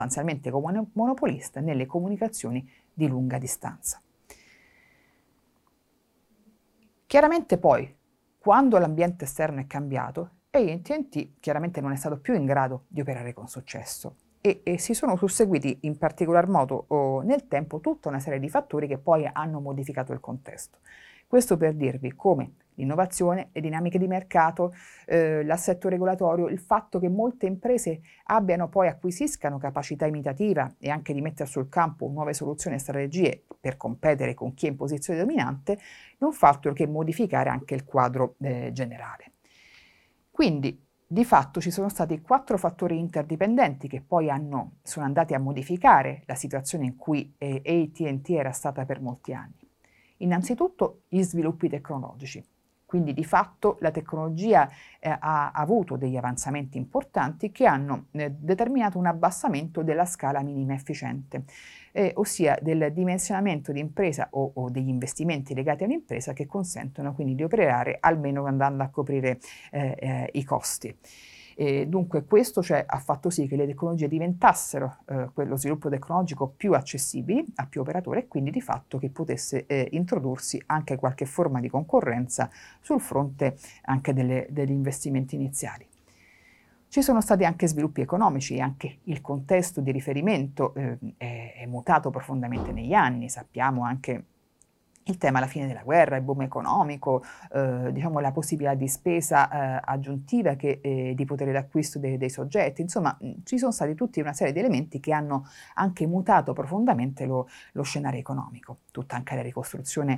sostanzialmente come monopolista nelle comunicazioni di lunga distanza. Chiaramente poi, quando l'ambiente esterno è cambiato, AT&T chiaramente non è stato più in grado di operare con successo e si sono susseguiti in particolar modo nel tempo tutta una serie di fattori che poi hanno modificato il contesto. Questo per dirvi come l'innovazione, le dinamiche di mercato, l'assetto regolatorio, il fatto che molte imprese acquisiscano capacità imitativa e anche di mettere sul campo nuove soluzioni e strategie per competere con chi è in posizione dominante, non fa altro che modificare anche il quadro generale. Quindi, di fatto ci sono stati 4 fattori interdipendenti che poi sono andati a modificare la situazione in cui AT&T era stata per molti anni. Innanzitutto gli sviluppi tecnologici. Quindi di fatto la tecnologia ha avuto degli avanzamenti importanti che hanno determinato un abbassamento della scala minima efficiente, ossia del dimensionamento di impresa o degli investimenti legati all'impresa che consentono quindi di operare almeno andando a coprire i costi. Dunque questo ha fatto sì che le tecnologie diventassero lo sviluppo tecnologico più accessibili a più operatori e quindi di fatto che potesse introdursi anche qualche forma di concorrenza sul fronte anche degli investimenti iniziali. Ci sono stati anche sviluppi economici, anche il contesto di riferimento è mutato profondamente negli anni, sappiamo anche il tema alla fine della guerra, il boom economico, la possibilità di spesa aggiuntiva di potere d'acquisto dei soggetti, insomma ci sono stati tutta una serie di elementi che hanno anche mutato profondamente lo scenario economico, tutta anche la ricostruzione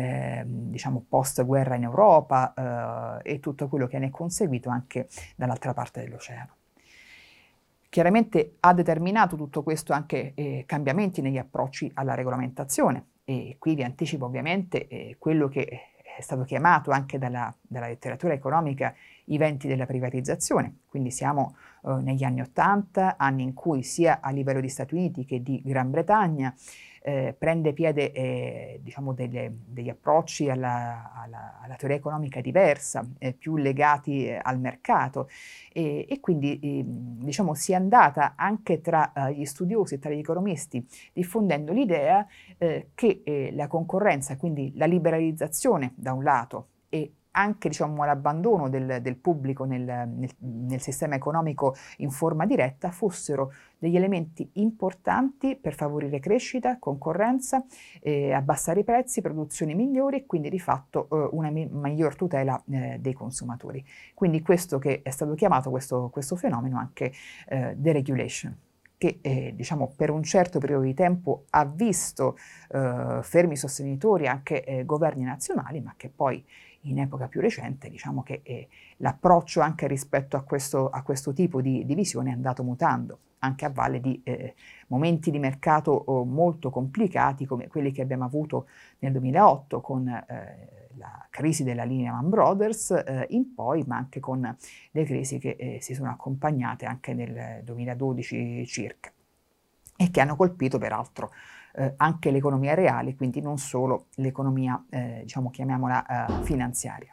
post guerra in Europa e tutto quello che ne è conseguito anche dall'altra parte dell'oceano. Chiaramente ha determinato tutto questo anche cambiamenti negli approcci alla regolamentazione. E qui vi anticipo ovviamente quello che è stato chiamato anche dalla letteratura economica i venti della privatizzazione, quindi siamo negli anni '80, anni in cui sia a livello di Stati Uniti che di Gran Bretagna prende piede degli approcci alla teoria economica diversa, più legati al mercato e quindi si è andata anche tra gli studiosi e tra gli economisti diffondendo l'idea che la concorrenza, quindi la liberalizzazione da un lato e anche l'abbandono del pubblico nel sistema economico in forma diretta fossero degli elementi importanti per favorire crescita, concorrenza, abbassare i prezzi, produzioni migliori e quindi di fatto una miglior tutela dei consumatori. Quindi questo che è stato chiamato questo fenomeno anche deregulation, che per un certo periodo di tempo ha visto fermi sostenitori anche governi nazionali, ma che poi in epoca più recente che l'approccio anche rispetto a questo tipo di visione è andato mutando, anche a valle di momenti di mercato molto complicati come quelli che abbiamo avuto nel 2008 con la crisi della Lehman Brothers in poi, ma anche con le crisi che si sono accompagnate anche nel 2012 circa e che hanno colpito peraltro anche l'economia reale, quindi non solo l'economia, chiamiamola finanziaria.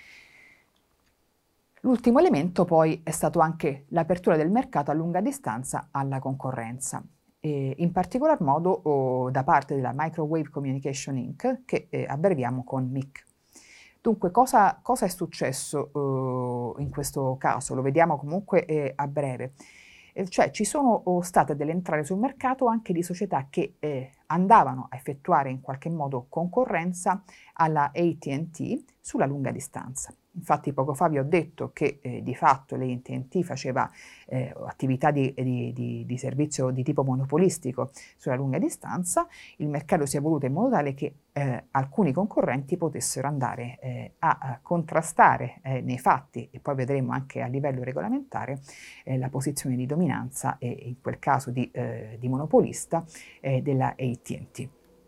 L'ultimo elemento poi è stato anche l'apertura del mercato a lunga distanza alla concorrenza, in particolar modo da parte della Microwave Communication Inc., che abbreviamo con MIC. Dunque, cosa è successo in questo caso? Lo vediamo comunque a breve. Cioè ci sono state delle entrate sul mercato anche di società che andavano a effettuare in qualche modo concorrenza alla AT&T sulla lunga distanza. Infatti poco fa vi ho detto che di fatto l'AT&T faceva attività di servizio di tipo monopolistico sulla lunga distanza, il mercato si è evoluto in modo tale che alcuni concorrenti potessero andare a contrastare nei fatti, e poi vedremo anche a livello regolamentare, la posizione di dominanza e in quel caso di monopolista della AT&T.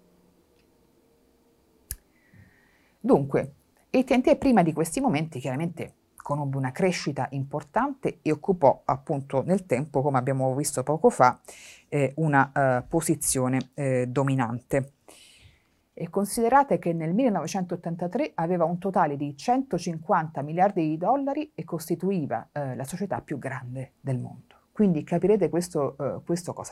Dunque, AT&T prima di questi momenti chiaramente conobbe una crescita importante e occupò appunto nel tempo, come abbiamo visto poco fa, una posizione dominante. E considerate che nel 1983 aveva un totale di 150 miliardi di dollari e costituiva la società più grande del mondo. Quindi capirete questo cosa